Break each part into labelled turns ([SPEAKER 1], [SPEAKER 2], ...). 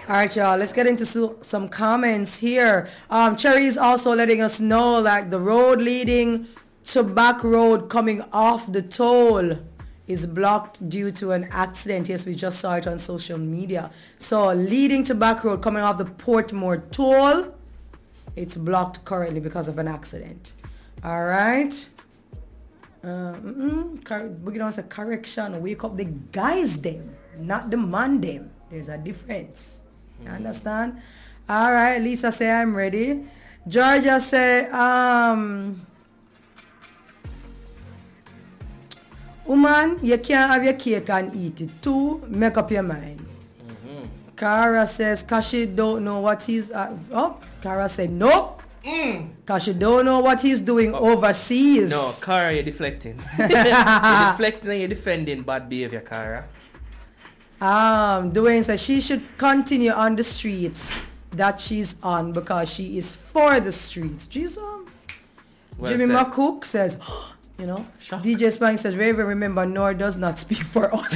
[SPEAKER 1] All right, y'all. Let's get into some comments here. Cherry is also letting us know that the road leading to back road coming off the toll is blocked due to an accident. Yes, we just saw it on social media. So leading to back road coming off the Portmore toll, it's blocked currently because of an accident. All right. Boogie Down said correction. Wake up the guys them, not the man them. There's a difference. You understand? All right. Lisa say I'm ready. Georgia say woman, you can't have your cake and eat it too. Make up your mind. Cara says, cause she don't know what he's... Cara said, no. Cause she don't know what he's doing overseas.
[SPEAKER 2] No, Cara, you're deflecting. You're deflecting and you're defending bad behavior, Cara.
[SPEAKER 1] Dwayne says she should continue on the streets that she's on because she is for the streets. Jesus. Well Jimmy McCook says... You know, shock. DJ Spank says, Raven, remember, Nor does not speak for us.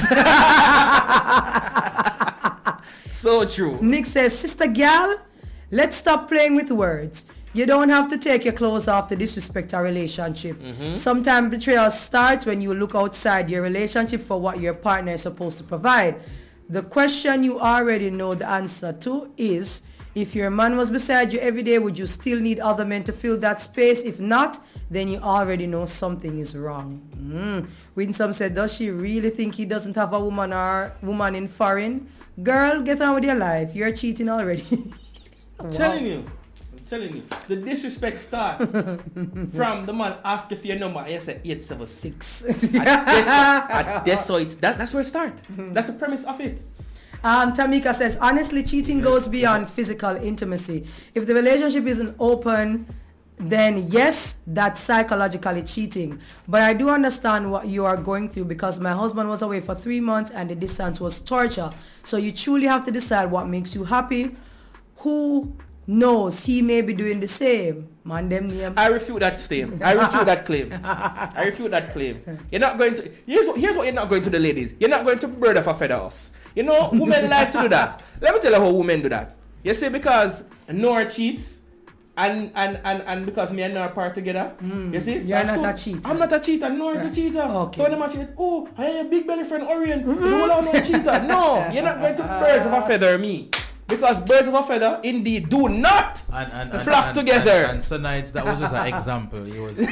[SPEAKER 2] So true.
[SPEAKER 1] Nick says, Sister Gal, let's stop playing with words. You don't have to take your clothes off to disrespect a relationship. Sometimes betrayal starts when you look outside your relationship for what your partner is supposed to provide. The question you already know the answer to is, if your man was beside you every day, would you still need other men to fill that space? If not, then you already know something is wrong. Winsome said, does she really think he doesn't have a woman in foreign? Girl, get on with your life. You're cheating already.
[SPEAKER 2] I'm telling you. The disrespect start from the man asking for your number and you say 876. That's where it starts. That's the premise of it.
[SPEAKER 1] Tamika says, honestly, cheating goes beyond physical intimacy. If the relationship isn't open, then yes, that's psychologically cheating. But I do understand what you are going through because my husband was away for 3 months and the distance was torture. So you truly have to decide what makes you happy. Who knows? He may be doing the same. Man, them name.
[SPEAKER 2] I refute that claim. I refute that claim. You're not going to... Here's what you're not going to the ladies. You're not going to bird of a feather house. You know, women like to do that. Let me tell you how women do that. You see, because Nora cheats, and because me and Nora part together, you see?
[SPEAKER 1] You're not a cheater.
[SPEAKER 2] I'm not a cheater, Nora's a cheater.
[SPEAKER 1] Okay.
[SPEAKER 2] So when I'm cheating, oh, I am a big belly friend Orion. You don't know a cheater. No, you're not going to birds of a feather me. Because birds of a feather indeed do not flock together.
[SPEAKER 3] And so nights, that was just an example. It was an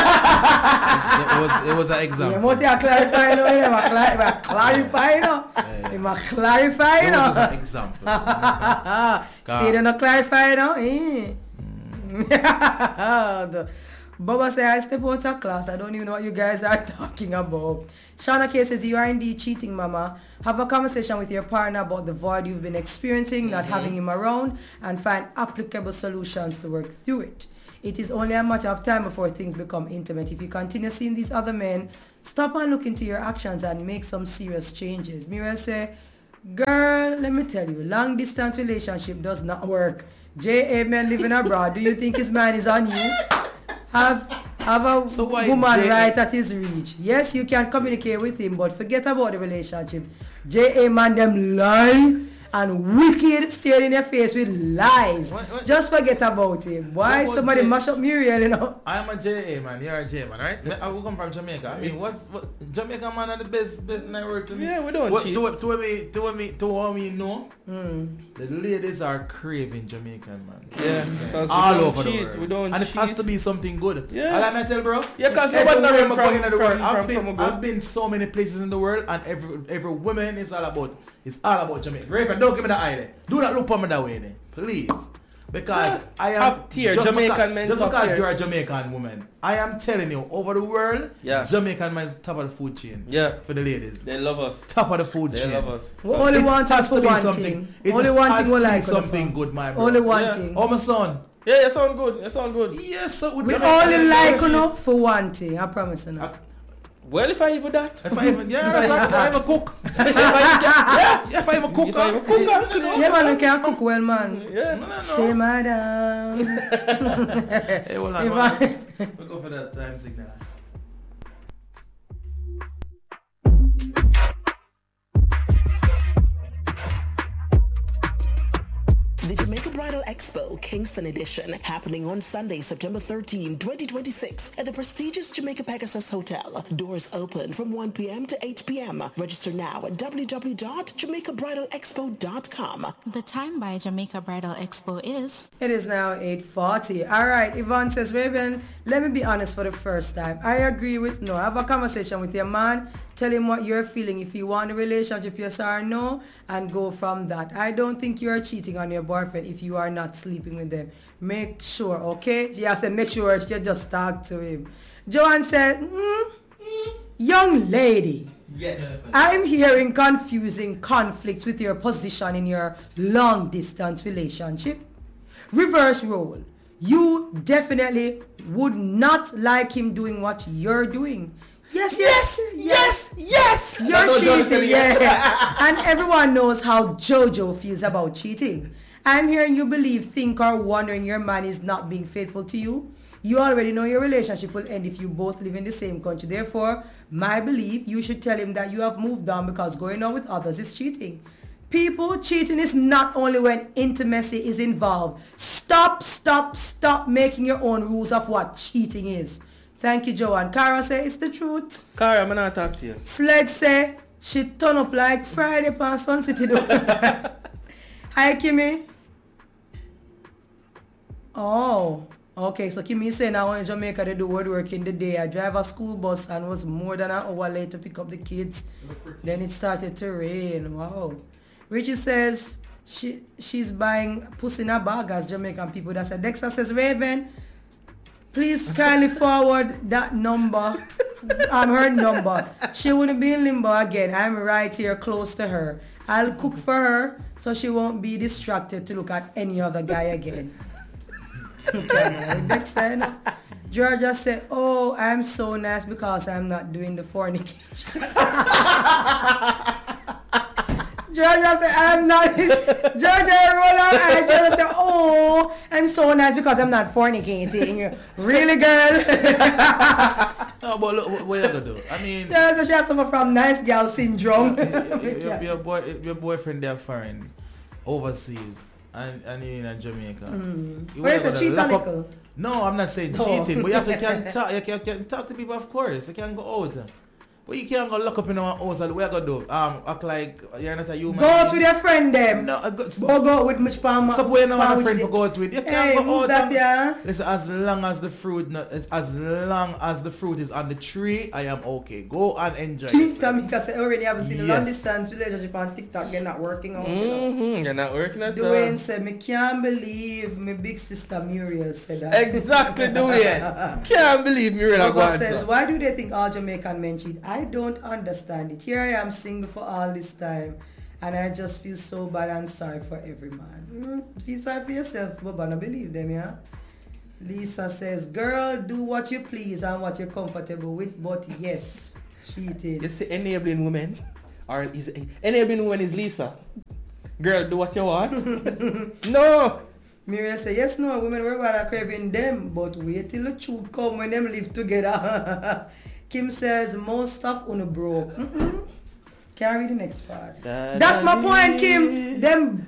[SPEAKER 3] example.
[SPEAKER 1] You must clarify now. You must clarify now. You must clarify now.
[SPEAKER 3] It was just an example.
[SPEAKER 1] Stay there not clarify now. Baba said, I step out of class. I don't even know what you guys are talking about. Shauna K says, you are indeed cheating, mama. Have a conversation with your partner about the void you've been experiencing, not having him around, and find applicable solutions to work through it. It is only a matter of time before things become intimate. If you continue seeing these other men, stop and look into your actions and make some serious changes. Miriam say, girl, let me tell you, long distance relationship does not work. J.A. man living abroad, do you think his man is on you? Have a woman right at his reach. Yes, you can communicate with him, but forget about the relationship. J.A. man them lie and wicked staring in your face with lies. What? Just forget about him. Why somebody mash up Muriel, you know?
[SPEAKER 3] I'm a J.A. man, you're a J man, right? I will come from Jamaica. I mean, what Jamaica man are the best in the world to me.
[SPEAKER 2] Yeah, we don't cheat.
[SPEAKER 3] To what we know, the ladies are craving Jamaican man.
[SPEAKER 2] Yeah,
[SPEAKER 3] all over the world.
[SPEAKER 2] We don't
[SPEAKER 3] and
[SPEAKER 2] cheat.
[SPEAKER 3] it has to be something good.
[SPEAKER 2] Yeah.
[SPEAKER 3] All I tell, bro.
[SPEAKER 2] Yeah, because nobody from the world.
[SPEAKER 3] I've been so many places in the world, and every woman is all about Jamaica. Raven, don't give me the eye there. Do not look at me that way then, please. Because I am
[SPEAKER 2] top tier Jamaican men.
[SPEAKER 3] Just because you're a Jamaican woman, I am telling you, over the world, Jamaican men is top of the food chain.
[SPEAKER 2] Yeah.
[SPEAKER 3] For the ladies.
[SPEAKER 2] They love us.
[SPEAKER 3] Top of the food chain.
[SPEAKER 2] They love us.
[SPEAKER 1] We only want us for one thing. Only one thing we like.
[SPEAKER 3] Something good, my bro.
[SPEAKER 1] Only one thing.
[SPEAKER 3] Oh, my son.
[SPEAKER 2] Yeah, you sound good.
[SPEAKER 3] Yes, so
[SPEAKER 1] we only like enough for one thing. I promise you now.
[SPEAKER 2] Well, if I even that.
[SPEAKER 3] If I even cook. If I even cook.
[SPEAKER 1] Yeah, man, you can cook well, man.
[SPEAKER 2] Yeah.
[SPEAKER 3] No.
[SPEAKER 1] Say, madam.
[SPEAKER 3] Hey, hold on, man. We'll go for that time signal.
[SPEAKER 4] to the Jamaica Bridal Expo Kingston Edition, happening on Sunday, September 13, 2026 at the prestigious Jamaica Pegasus Hotel. Doors open from 1 p.m. to 8 p.m. Register now at www.jamaicabridalexpo.com.
[SPEAKER 5] The time by Jamaica Bridal Expo is...
[SPEAKER 1] It is now 8:40. All right, Yvonne says, Raven, let me be honest for the first time. I agree with no. Have a conversation with your man. Tell him what you're feeling. If you want a relationship, yes or no, and go from that. I don't think you are cheating on your boyfriend if you are not sleeping with them. Make sure, okay? She has to make sure you just talk to him. Joanne said, young lady.
[SPEAKER 2] Yes.
[SPEAKER 1] I'm hearing confusing conflicts with your position in your long distance relationship. Reverse role. You definitely would not like him doing what you're doing. Yes. You're cheating, yeah. And everyone knows how Jojo feels about cheating. I'm hearing you believe, think, or wondering your man is not being faithful to you. You already know your relationship will end if you both live in the same country. Therefore, my belief, you should tell him that you have moved on because going on with others is cheating. People, cheating is not only when intimacy is involved. Stop making your own rules of what cheating is. Thank you, Joanne. Cara say it's the truth.
[SPEAKER 2] Cara, I'm not talk to you.
[SPEAKER 1] Sled say she turn up like Friday pan Sun City though. Hi, Kimmy. Oh, okay. So Kimmy is saying now in Jamaica they do word work in the day. I drive a school bus and was more than an hour late to pick up the kids. Then it started to rain. Wow. Richie says she's buying pussy in a bag as Jamaican people. That's it. Dexter says, Raven, please kindly forward that number. Her number. She wouldn't be in limbo again. I'm right here close to her. I'll cook for her so she won't be distracted to look at any other guy again. Okay, Dexter. Georgia said, oh, I'm so nice because I'm not doing the fornication. Georgia said, I'm not. Georgia roll her eye. Georgia said, oh, I'm so nice because I'm not fornicating. Really, girl?
[SPEAKER 3] No, but look, what you gonna do? I mean,
[SPEAKER 1] Georgia, she has suffer from nice girl syndrome.
[SPEAKER 3] your boyfriend there foreign, overseas, and you're in Jamaica.
[SPEAKER 1] Where is it? Cheat a little?
[SPEAKER 3] No, I'm not saying cheating, but you have to talk. You can talk to people, of course. You can go out. But you can't go lock up in our house and what you gonna do? Act like you're not a human.
[SPEAKER 1] Go out with your friend them.
[SPEAKER 3] No,
[SPEAKER 1] go out with much palm.
[SPEAKER 3] Stop waiting on a friend to go out with. You can't go out.
[SPEAKER 1] That, yeah.
[SPEAKER 3] Listen, as long as the fruit is on the tree, I am okay. Go and enjoy.
[SPEAKER 1] Please tell me because I already haven't seen a long distance relationship on TikTok. They're not working out.
[SPEAKER 2] You're not working at all.
[SPEAKER 1] Dwayne said, me can't believe my big sister Muriel said that.
[SPEAKER 2] Exactly, Dwayne. Can't believe Muriel
[SPEAKER 1] says, why do they think all Jamaican men cheat? I don't understand it. Here I am single for all this time and I just feel so bad and sorry for every man. Feel sorry for yourself, but I don't believe them, yeah? Lisa says, girl, do what you please and what you're comfortable with, but yes, cheating.
[SPEAKER 2] You see, enabling women, or enabling women is Lisa. Girl, do what you want. No.
[SPEAKER 1] Miriam said, yes, no, women were rather craving them, but wait till the truth come when them live together. Kim says, most of unu broke. Can I read the next part? That's my point, Kim. Them.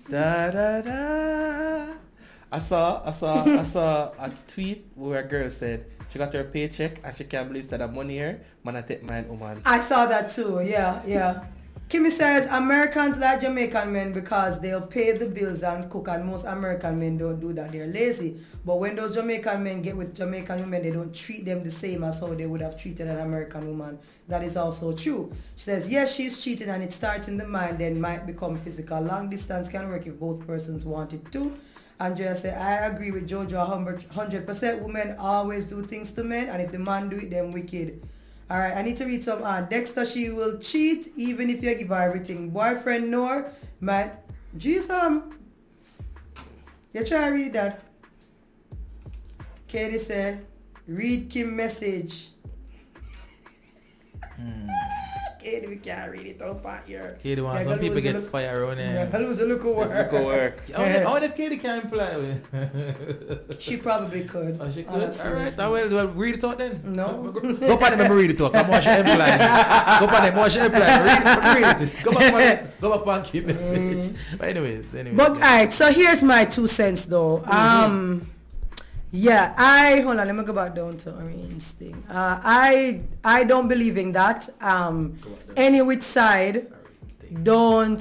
[SPEAKER 2] I saw a tweet where a girl said she got her paycheck and she can't believe that the money here, man, I take mine, woman.
[SPEAKER 1] I saw that too, yeah. Kimmy says, Americans like Jamaican men because they'll pay the bills and cook, and most American men don't do that. They're lazy. But when those Jamaican men get with Jamaican women, they don't treat them the same as how they would have treated an American woman. That is also true. She says, yes, she's cheating and it starts in the mind, then might become physical. Long distance can work if both persons want it to. Andrea said, I agree with Jojo 100%. Women always do things to men, and if the man do it, then wicked. Alright, I need to read some. Dexter, she will cheat even if you give her everything. Boyfriend, no, man. Jesus. You try to read that. Katie said, read Kim message. Katie, we can't read it up on here.
[SPEAKER 3] Katie wants some people get fire around here.
[SPEAKER 1] Yeah, lose the look of work.
[SPEAKER 3] I wonder if Katie can imply with.
[SPEAKER 1] She probably could.
[SPEAKER 3] Oh, she could? Alright, well, read it out then.
[SPEAKER 1] No.
[SPEAKER 3] Go on and read it out. Come on, she imply. Go on and she imply. Read it. Go back and keep message. But anyways.
[SPEAKER 1] But alright, so here's my 2 cents though. Yeah, hold on, let me go back down to Orien's thing. I don't believe in that. Any which side, don't.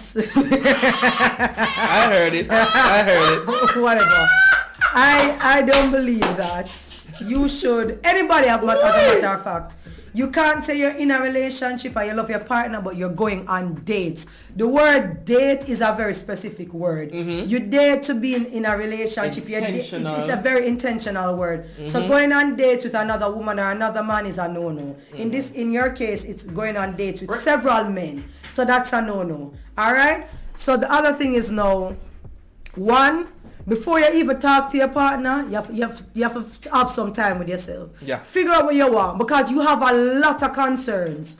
[SPEAKER 2] I heard it.
[SPEAKER 1] Whatever. I don't believe that. You should, anybody as a matter of fact, you can't say you're in a relationship or you love your partner but you're going on dates. The word date is a very specific word. You date to be in a relationship. It's a very intentional word. So going on dates with another woman or another man is a no-no. In your case, it's going on dates with several men. So that's a no-no. Alright? So the other thing is now, one, before you even talk to your partner, you have to have some time with yourself.
[SPEAKER 2] Yeah.
[SPEAKER 1] Figure out what you want because you have a lot of concerns.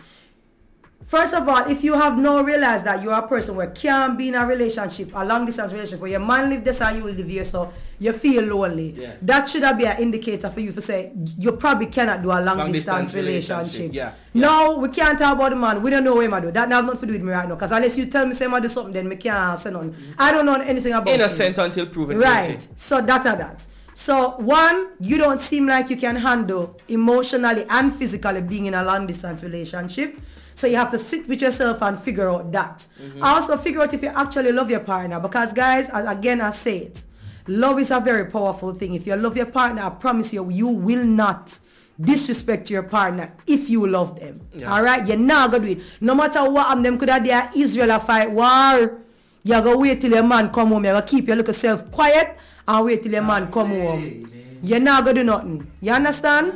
[SPEAKER 1] First of all, if you have now realized that you are a person where can't be in a relationship, a long distance relationship, where your man live this and you will live here, so you feel lonely. Yeah. That should be an indicator for you to say you probably cannot do a long distance relationship.
[SPEAKER 2] Yeah.
[SPEAKER 1] No, we can't talk about the man. We don't know what I do. That have nothing to do with me right now. Because unless you tell me say I do something, then we can't say nothing. I don't know anything about
[SPEAKER 2] innocent until proven
[SPEAKER 1] right.
[SPEAKER 2] guilty.
[SPEAKER 1] So that. So one, you don't seem like you can handle emotionally and physically being in a long distance relationship. So you have to sit with yourself and figure out that. Also figure out if you actually love your partner. Because guys, again I say it, love is a very powerful thing. If you love your partner, I promise you, you will not disrespect your partner if you love them. Yeah. Alright? You're not going to do it. No matter what them could have there Israel fight war. You're going to wait till your man come home. You're going to keep your little self quiet and wait till your man come home. You're not going to do nothing. You understand?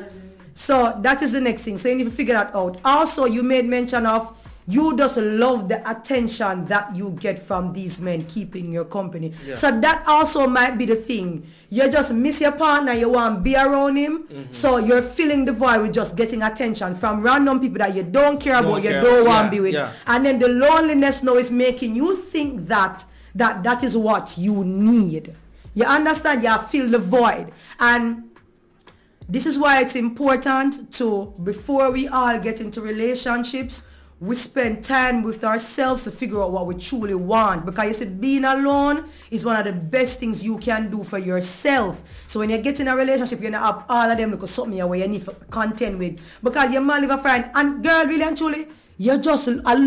[SPEAKER 1] So that is the next thing. So you need to figure that out. Also, you made mention of you just love the attention that you get from these men keeping your company. Yeah. So that also might be the thing. You just miss your partner, you want to be around him. So you're filling the void with just getting attention from random people that you don't care about, you don't want to be with. Yeah. And then the loneliness now is making you think that is what you need. You understand? You have filled the void. And this is why it's important to, before we all get into relationships, we spend time with ourselves to figure out what we truly want. Because you see, being alone is one of the best things you can do for yourself. So when you get in a relationship, you're going to have all of them look at something where you need to contend with. Because your man live a friend, and girl, really and truly, you're just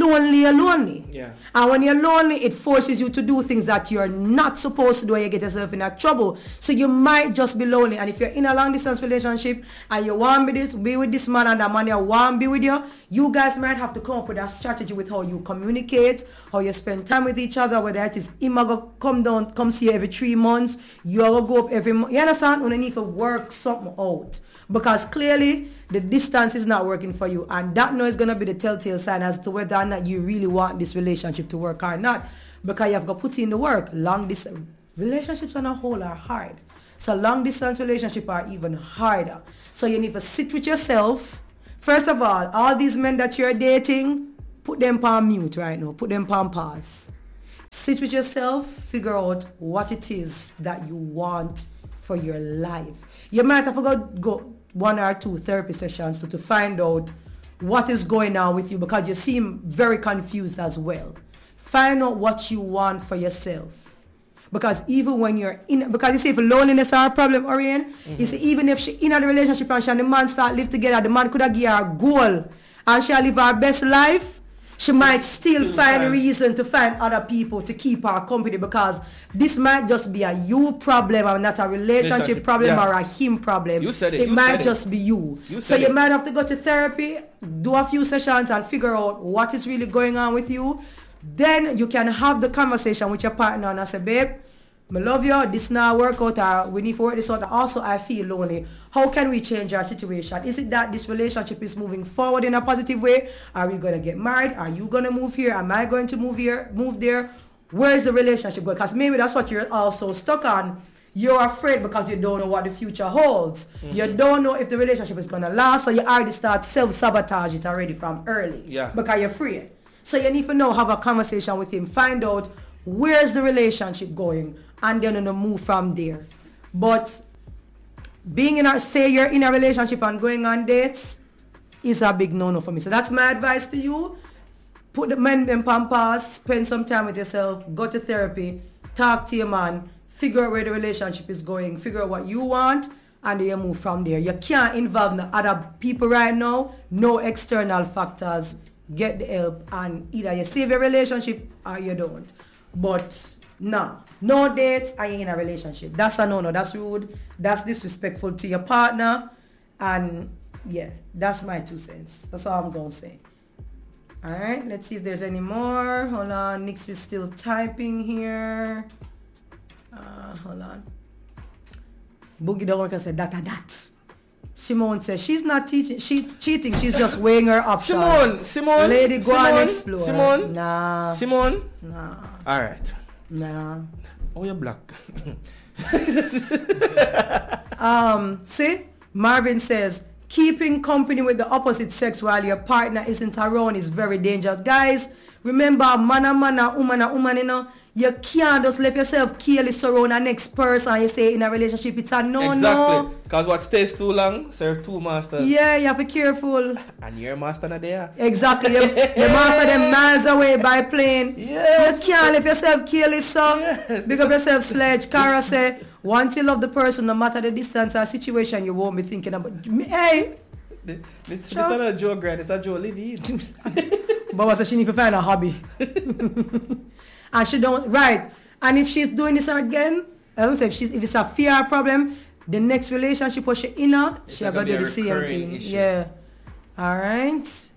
[SPEAKER 1] lonely. Yeah. And when you're lonely, it forces you to do things that you're not supposed to do and you get yourself in a trouble. So you might just be lonely. And if you're in a long distance relationship and you want to be with this man and that man you want to be with you guys might have to come up with a strategy with how you communicate, how you spend time with each other, whether it is him go come see you every 3 months, you go up every month. You understand? You need to work something out. Because clearly the distance is not working for you, and that now is going to be the telltale sign as to whether or not you really want this relationship to work or not, because you have got to put in the work. Long distance relationships on a whole are hard, so long distance relationships are even harder. So you need to sit with yourself. First of all these men that you're dating, put them on mute right now, put them on pause. Sit with yourself, figure out what it is that you want for your life. You might have to go 1 or 2 therapy sessions to find out what is going on with you, because you seem very confused as well. Find out what you want for yourself. Because even when you're in, because you see, if loneliness is a problem, Orion, you see, even if she in a relationship and she and the man start live together, the man could have given her a goal and she'll live her best life, she might still find a reason to find other people to keep her company, because this might just be a you problem and not a relationship problem or a him problem.
[SPEAKER 2] You said it.
[SPEAKER 1] It might just be you. So you might have to go to therapy, do a few sessions and figure out what is really going on with you. Then you can have the conversation with your partner and say, babe, I love you, this not work out, or we need to work this out. Also, I feel lonely. How can we change our situation? Is it that this relationship is moving forward in a positive way? Are we going to get married? Are you going to move here? Am I going to move here, move there? Where is the relationship going? Because maybe that's what you're also stuck on. You're afraid because you don't know what the future holds. You don't know if the relationship is going to last, so you already start self-sabotage it already from early.
[SPEAKER 2] Yeah.
[SPEAKER 1] Because you're afraid. So you need to know, have a conversation with him, find out where's the relationship going, and then move from there. But say you're in a relationship and going on dates is a big no-no for me. So that's my advice to you. Put the men in pampas, spend some time with yourself, go to therapy, talk to your man, figure out where the relationship is going, figure out what you want, and then you move from there. You can't involve the other people right now, no external factors. Get the help, and either you save your relationship or you don't. But no dates and you're in a relationship. That's a no-no. That's rude. That's disrespectful to your partner. And yeah, that's my 2 cents. That's all I'm going to say. Alright, let's see if there's any more. Hold on, Nix is still typing here. Hold on. Boogie the worker said that. Simone says she's not cheating, she's just weighing her options.
[SPEAKER 2] Simone.
[SPEAKER 1] Lady, go and explore.
[SPEAKER 2] Simone.
[SPEAKER 1] Nah.
[SPEAKER 2] Simone.
[SPEAKER 1] Nah.
[SPEAKER 2] Alright.
[SPEAKER 1] Nah.
[SPEAKER 2] Oh, you're black.
[SPEAKER 1] See? Marvin says, keeping company with the opposite sex while your partner isn't around is very dangerous. Guys, remember, man, woman, you know, you can't just let yourself careless around the next person and you say in a relationship it's a no-no.
[SPEAKER 2] Exactly. Because what stays too long, serve two masters.
[SPEAKER 1] Yeah, you have to be careful.
[SPEAKER 2] And your master not there.
[SPEAKER 1] Exactly. Your master them miles away by plane.
[SPEAKER 2] Yes.
[SPEAKER 1] You can't let yourself careless, so.
[SPEAKER 2] Yes.
[SPEAKER 1] Big up yourself, Sledge. Cara say, once you love the person, no matter the distance or situation, you won't be thinking about... Hey!
[SPEAKER 2] This is not a Joe Grant, it's a Joe Levy.
[SPEAKER 1] Baba says she need to find a hobby. And she don't, right. And if she's doing this again, I don't say if it's a fear problem, the next relationship what she in her, she gonna do the same thing. Issue. Yeah. Alright.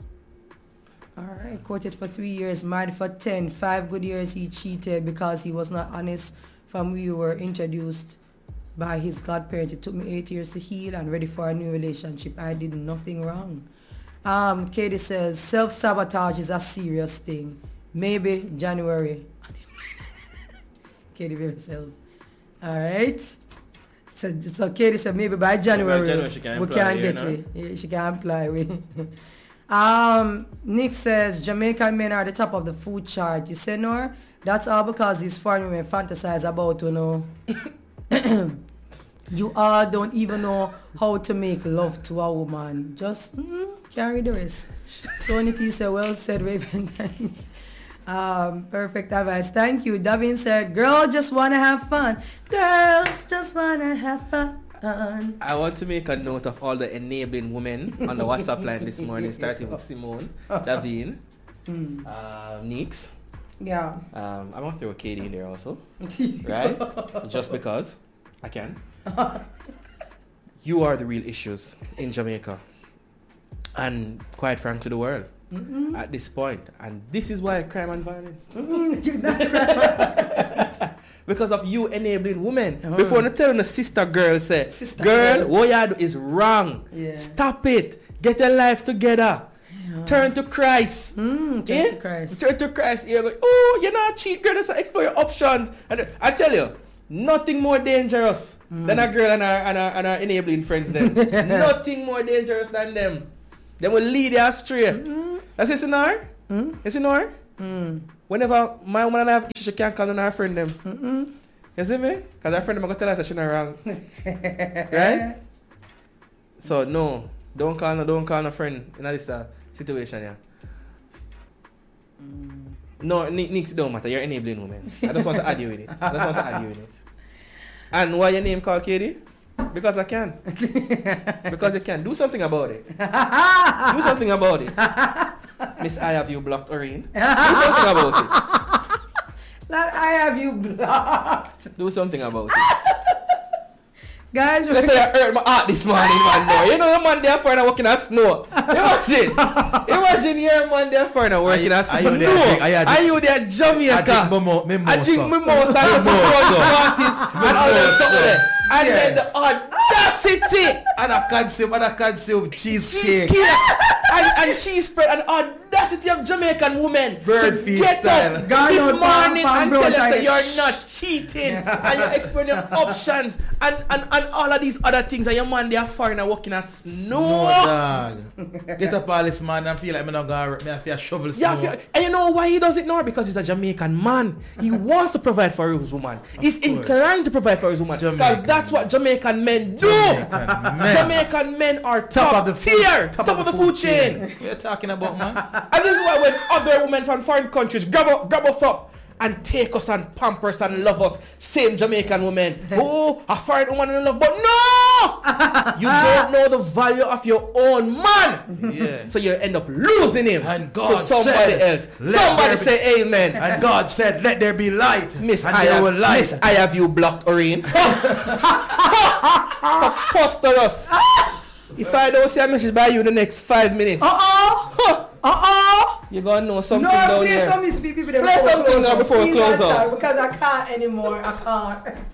[SPEAKER 1] Courted for 3 years, married for 10. 5 good years he cheated because he was not honest from we were introduced by his godparents. It took me 8 years to heal and ready for a new relationship. I did nothing wrong. Katie says, self-sabotage is a serious thing. Maybe January. Katie by herself. Alright. So Katie said maybe by January
[SPEAKER 2] she can
[SPEAKER 1] we can get it. Yeah, she can apply with. Nick says Jamaican men are at the top of the food chart. You say no? That's all because these foreign women fantasize about, you know. You all don't even know how to make love to a woman. Just carry the rest. Sonity said, well said, Raven. Perfect advice. Thank you. Davin said, girls just want to have fun. Girls just want to have fun.
[SPEAKER 2] I want to make a note of all the enabling women on the WhatsApp line this morning, starting with Simone, Davin, Nix.
[SPEAKER 1] Yeah.
[SPEAKER 2] I'm going to throw Katie in there also. Right? Just because I can. You are the real issues in Jamaica. And quite frankly, the world. At this point. And this is why crime and violence. Because of you enabling women. Before you telling a sister girl say, girl, what you do is wrong. Yeah. Stop it. Get your life together. Yeah. Turn to Christ.
[SPEAKER 1] Turn to Christ.
[SPEAKER 2] Turn to Christ. You're like, oh, you're not cheat, girl. Just explore your options. And I tell you, nothing more dangerous than a girl and her enabling friends then. Nothing more dangerous than them. They will lead you astray. That's it, Sinar? Yes, Sinar? Whenever my woman and I have issues, she can't call on her friend them. You see me? Because her friend them are going to tell us that she's not wrong. Right? So, no. Don't call no friend in this situation, yeah. No, Nix don't matter. You're enabling women. I just want to add you in it. And why your name called Katie? Because I can. Because I can. Do something about it. Do something about it. Miss, I have you blocked, Oreen. Do something about it.
[SPEAKER 1] That I have you blocked.
[SPEAKER 2] Do something about it.
[SPEAKER 1] Guys,
[SPEAKER 2] I hurt my heart this morning, man. No. You know your man there for and working at snow. Imagine your man there for and working at snow. Are you there Jamaica? I drink mimosa. I drink mimosa. And all that stuff there. And then the audacity
[SPEAKER 3] And a consume cheesecake.
[SPEAKER 2] and cheese spread and audacity of Jamaican women
[SPEAKER 3] Bird
[SPEAKER 2] to
[SPEAKER 3] feast
[SPEAKER 2] get
[SPEAKER 3] style.
[SPEAKER 2] up
[SPEAKER 1] God
[SPEAKER 2] this
[SPEAKER 1] knows,
[SPEAKER 2] morning
[SPEAKER 1] Pam
[SPEAKER 2] and tell us
[SPEAKER 1] Brown
[SPEAKER 2] that
[SPEAKER 1] China.
[SPEAKER 2] you're not cheating and you're exploring your options and all of these other things and your man they are foreigner working as
[SPEAKER 3] No, dog. Get up all this man and feel like I'm not gonna feel shovel
[SPEAKER 2] yeah,
[SPEAKER 3] snow.
[SPEAKER 2] and you know why he does it now? Because he's a Jamaican man. He wants to provide for his woman. He's inclined to provide for his woman. Because that's what Jamaican men do. Jamaican men are top of the tier, top of the food chain.
[SPEAKER 3] What are you talking about, man?
[SPEAKER 2] And this is why when other women from foreign countries grab us up and take us and pamper us and love us, same Jamaican women. Oh, a foreign woman in love, but no! You don't know the value of your own man.
[SPEAKER 3] Yeah.
[SPEAKER 2] So you end up losing him
[SPEAKER 3] And God
[SPEAKER 2] to somebody
[SPEAKER 3] said,
[SPEAKER 2] else.
[SPEAKER 3] "Let
[SPEAKER 2] Somebody
[SPEAKER 3] there be-"
[SPEAKER 2] say amen.
[SPEAKER 3] And God said, let there be light.
[SPEAKER 2] Miss,
[SPEAKER 3] and
[SPEAKER 2] I
[SPEAKER 3] there were light.
[SPEAKER 2] Miss, I have you blocked, Oreen. Preposterous. If I don't see a message by you in the next 5 minutes, you're gonna know something
[SPEAKER 1] No,
[SPEAKER 2] down
[SPEAKER 1] play
[SPEAKER 2] here.
[SPEAKER 1] some Miss People
[SPEAKER 2] Play something now before we close out.
[SPEAKER 1] Because I can't anymore. I can't.